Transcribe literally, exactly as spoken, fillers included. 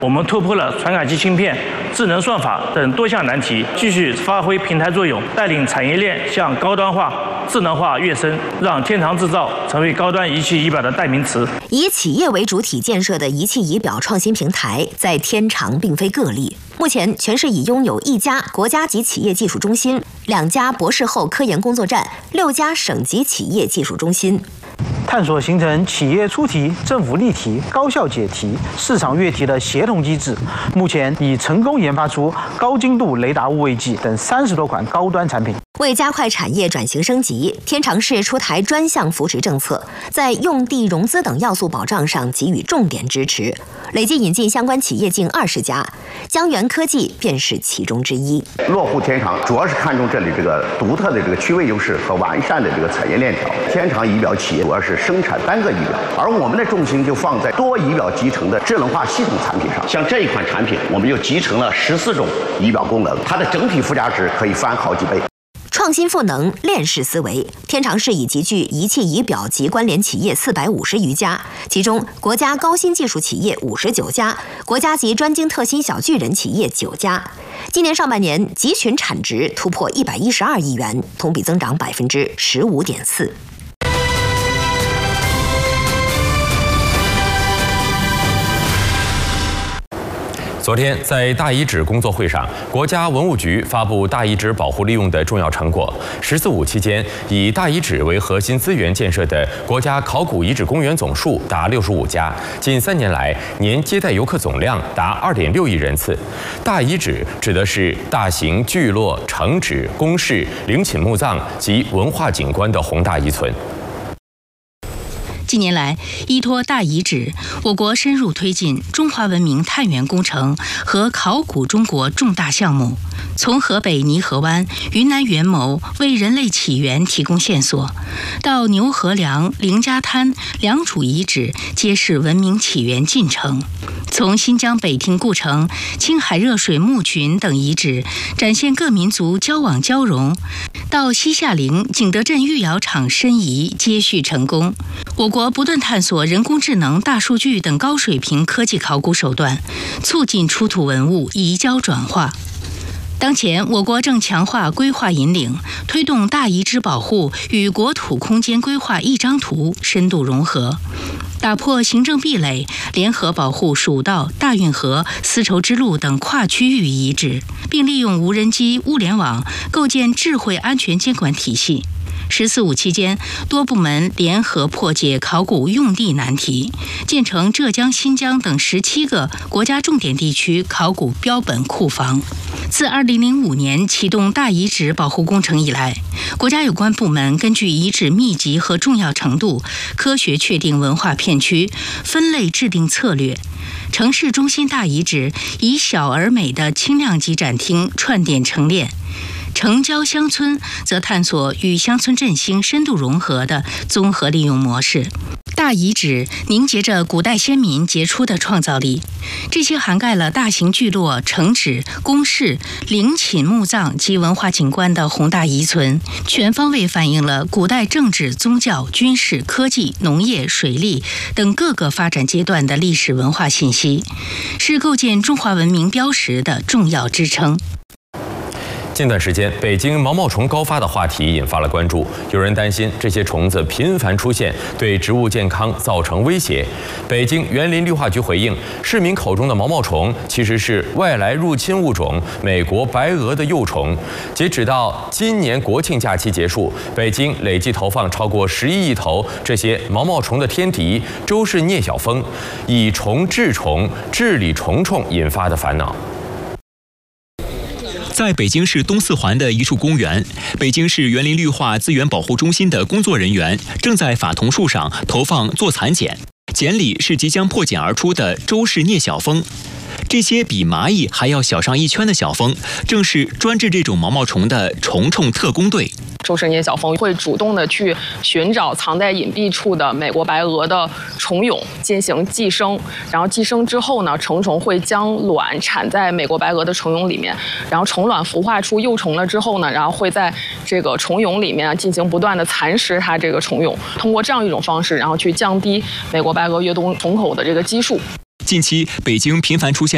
我们突破了传感器芯片、智能算法等多项难题，继续发挥平台作用，带领产业链向高端化、智能化跃升，让天长制造成为高端仪器仪表的代名词。 以企业为主体建设的仪器仪表创新平台，在天长并非个例。目前，全市已拥有一家国家级企业技术中心、两家博士后科研工作站、六家省级企业技术中心。 探索形成企业出题、政府立题、高效解题、市场阅题的协同机制。目前已成功研发出高精度雷达物位计等三十多款高端产品。 为加快产业转型升级，天长市出台专项扶持政策，在用地融资等要素保障上给予重点支持，累计引进相关企业近二十家，江源科技便是其中之一。 落户天长主要是看重这里这个独特的这个区位优势和完善的这个产业链条。天长仪表企业主要是生产单个仪表，而我们的重心就放在多仪表集成的智能化系统产品上。像这一款产品，我们就集成了十四种仪表功能，它的整体附加值可以翻好几倍。 创新赋能、链式思维，天长市已集聚仪器仪表及关联企业四百五十余家，其中国家高新技术企业五十九家，国家级专精特新小巨人企业九家。今年上半年集群产值突破一百一十二亿元，同比增长百分之十五点四。 昨天在大遗址工作会上，国家文物局发布大遗址保护利用的重要成果。十四五期间，以大遗址为核心资源建设的国家考古遗址公园总数达六十五家，近三年来年接待游客总量达二点六亿人次。大遗址指的是大型聚落、城址、宫室、陵寝墓葬及文化景观的宏大遗存。 近年来，依托大遗址，我国深入推进中华文明探源工程和考古中国重大项目，从河北泥河湾、云南元谋为人类起源提供线索，到牛河梁、凌家滩、良渚遗址揭示文明起源进程，从新疆北庭故城、青海热水墓群等遗址展现各民族交往交融，到西夏陵、景德镇御窑厂申遗接续成功。我国不断探索人工智能、大数据等高水平科技考古手段，促进出土文物移交转化。当前，我国正强化规划引领，推动大遗址保护与国土空间规划一张图深度融合，打破行政壁垒，联合保护蜀道、大运河、丝绸之路等跨区域遗址，并利用无人机、物联网构建智慧安全监管体系。十四五期间，多部门联合破解考古用地难题，建成浙江、新疆等十七个国家重点地区考古标本库房。自二零零五年启动大遗址保护工程以来，国家有关部门根据遗址密集和重要程度，科学确定文化片区，分类制定策略。城市中心大遗址以小而美的轻量级展厅串点成链，城郊乡村则探索与乡村振兴深度融合的综合利用模式。大遗址凝结着古代先民杰出的创造力，这些涵盖了大型聚落、城址、宫室、陵寝墓葬及文化景观的宏大遗存，全方位反映了古代政治、宗教、军事、科技、农业、水利等各个发展阶段的历史文化信息，是构建中华文明标识的重要支撑。 近段时间，北京毛毛虫高发的话题引发了关注，有人担心这些虫子频繁出现对植物健康造成威胁。北京园林绿化局回应，市民口中的毛毛虫其实是外来入侵物种美国白蛾的幼虫。截止到今年国庆假期结束，北京累计投放超过十一亿头这些毛毛虫的天敌周氏聂小蜂，以虫治虫，治理虫虫引发的烦恼。 在北京市东四环的一处公园，北京市园林绿化资源保护中心的工作人员正在法桐树上投放做蚕茧，茧里是即将破茧而出的周氏聂小蜂。这些比蚂蚁还要小上一圈的小蜂，正是专治这种毛毛虫的虫虫特工队。 周氏聂小蜂会主动的去寻找藏在隐蔽处的美国白蛾的虫蛹进行寄生，然后寄生之后呢，成虫会将卵产在美国白蛾的虫蛹里面，然后虫卵孵化出幼虫了之后呢，然后会在这个虫蛹里面进行不断的蚕食它这个虫蛹，通过这样一种方式，然后去降低美国白蛾越冬虫口的这个基数。 近期，北京频繁出现